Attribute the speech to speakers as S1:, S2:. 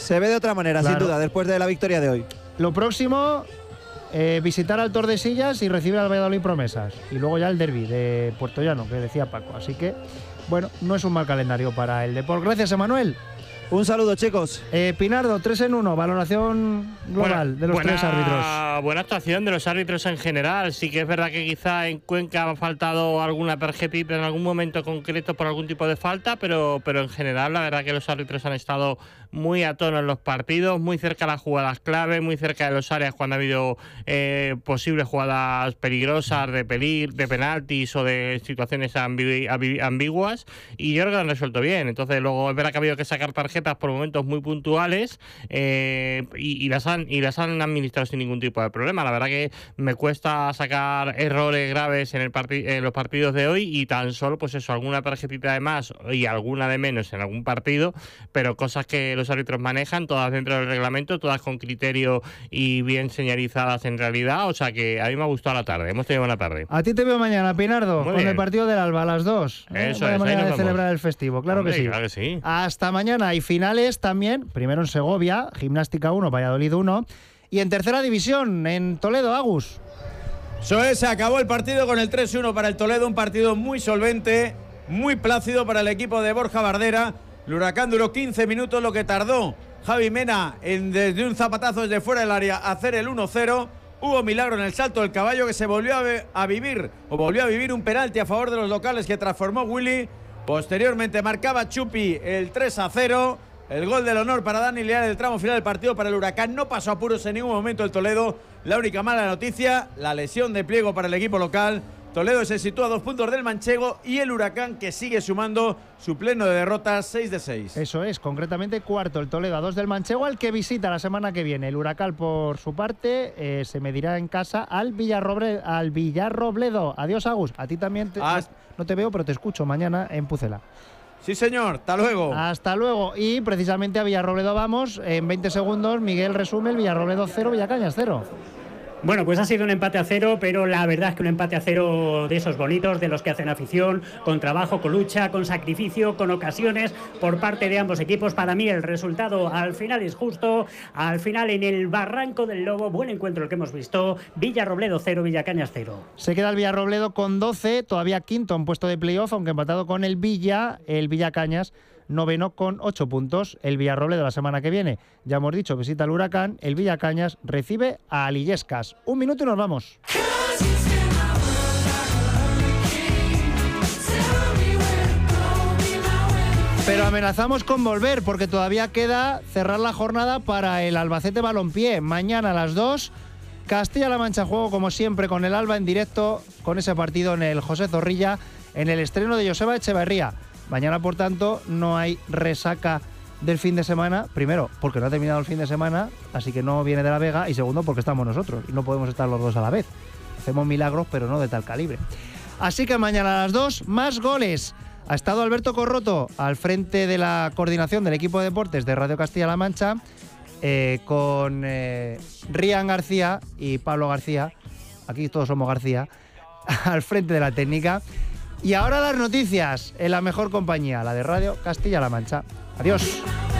S1: Se ve de otra manera,
S2: Claro.
S1: sin duda, después de la victoria de hoy.
S2: Lo próximo, visitar al Tordesillas y recibir al Valladolid Promesas. Y luego ya el derbi de Puerto Llano, que decía Paco. Así que, bueno, no es un mal calendario para el Depor. Gracias, Emanuel.
S1: Un saludo, chicos.
S2: Pinardo, 3 en 1, valoración global de los tres árbitros.
S3: Buena actuación de los árbitros en general. Sí que es verdad que quizá en Cuenca ha faltado alguna tarjetita en algún momento concreto por algún tipo de falta, pero en general la verdad que los árbitros han estado muy a tono en los partidos, muy cerca de las jugadas clave, muy cerca de los áreas cuando ha habido posibles jugadas peligrosas de penaltis o de situaciones ambiguas, y yo creo que lo han resuelto bien. Entonces luego es verdad que ha habido que sacar tarjetas por momentos muy puntuales y las han administrado sin ningún tipo de problema. La verdad que me cuesta sacar errores graves en los partidos de hoy, y tan solo pues eso, alguna tarjetita de más y alguna de menos en algún partido, pero cosas que los árbitros manejan, todas dentro del reglamento, todas con criterio y bien señalizadas en realidad. O sea que a mí me ha gustado la tarde, hemos tenido buena tarde.
S2: A ti te veo mañana, Pinardo,
S3: Muy
S2: con
S3: bien.
S2: el partido del Alba a las 2.
S3: Eso
S2: Buena
S3: es,
S2: manera
S3: ahí
S2: de
S3: nos
S2: celebrar
S3: vemos.
S2: el festivo, claro.
S3: Hombre,
S2: que sí.
S3: claro que sí.
S2: Hasta mañana. Hay finales también, primero en Segovia, Gimnástica 1, Valladolid 1, y en tercera división, en Toledo, Agus.
S4: Eso es, se acabó el partido con el 3-1 para el Toledo, un partido muy solvente, muy plácido para el equipo de Borja Bardera. El Huracán duró 15 minutos, lo que tardó Javi Mena desde un zapatazo desde fuera del área a hacer el 1-0. Hubo milagro en el salto del caballo, que se volvió a vivir un penalti a favor de los locales que transformó Willy. Posteriormente marcaba Chupi el 3-0. El gol del honor para Dani Leal en el tramo final del partido para el Huracán. No pasó apuros en ningún momento el Toledo. La única mala noticia, la lesión de Pliego para el equipo local. Toledo se sitúa a 2 puntos del Manchego, y el Huracán, que sigue sumando su pleno de derrotas, 6 de 6.
S2: Eso es, concretamente cuarto el Toledo a 2 del Manchego, al que visita la semana que viene. El Huracán, por su parte, se medirá en casa al Villarrobledo. Adiós, Agus. A ti también no te veo, pero te escucho mañana en Pucela.
S4: Sí, señor. Hasta luego.
S2: Hasta luego. Y precisamente a Villarrobledo vamos. En 20 segundos, Miguel resume el Villarrobledo 0, Villacañas 0.
S5: Bueno, pues ha sido un empate a 0, pero la verdad es que un empate a 0 de esos bonitos, de los que hacen afición, con trabajo, con lucha, con sacrificio, con ocasiones por parte de ambos equipos. Para mí el resultado al final es justo. Al final, en el Barranco del Lobo, buen encuentro el que hemos visto. Villarrobledo 0, Villacañas 0.
S2: Se queda el Villarrobledo con 12, todavía quinto en puesto de playoff, aunque empatado con el Villacañas noveno con 8 puntos. El Villarrobledo la semana que viene, ya hemos dicho, visita al Huracán. El Villacañas recibe a Illescas. 1 minuto y nos vamos. Pero amenazamos con volver, porque todavía queda cerrar la jornada para el Albacete Balompié. Mañana a las 2, Castilla-La Mancha juego como siempre con el Alba en directo, con ese partido en el José Zorrilla, en el estreno de Joseba Echeverría. Mañana, por tanto, no hay resaca del fin de semana. Primero, porque no ha terminado el fin de semana, así que no viene de la Vega. Y segundo, porque estamos nosotros y no podemos estar los dos a la vez. Hacemos milagros, pero no de tal calibre. Así que mañana a las 2, más goles. Ha estado Alberto Corroto al frente de la coordinación del equipo de deportes de Radio Castilla-La Mancha, con Rian García y Pablo García. Aquí todos somos García, al frente de la técnica. Y ahora las noticias en la mejor compañía, la de Radio Castilla-La Mancha. Adiós.